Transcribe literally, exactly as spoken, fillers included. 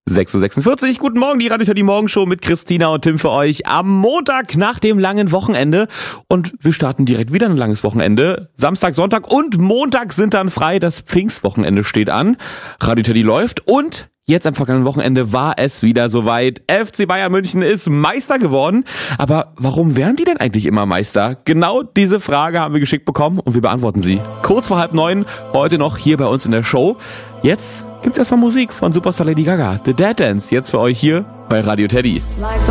sechs Uhr sechsundvierzig, guten Morgen, die Radio Teddy Morgenshow mit Christina und Tim für euch am Montag nach dem langen Wochenende. Und wir starten direkt wieder ein langes Wochenende. Samstag, Sonntag und Montag sind dann frei. Das Pfingstwochenende steht an. Radio Teddy läuft und jetzt am vergangenen Wochenende war es wieder soweit. F C Bayern München ist Meister geworden. Aber warum werden die denn eigentlich immer Meister? Genau diese Frage haben wir geschickt bekommen und wir beantworten sie kurz vor halb neun heute noch hier bei uns in der Show. Jetzt gibt's erstmal Musik von Superstar Lady Gaga. The Dead Dance, jetzt für euch hier bei Radio Teddy. Like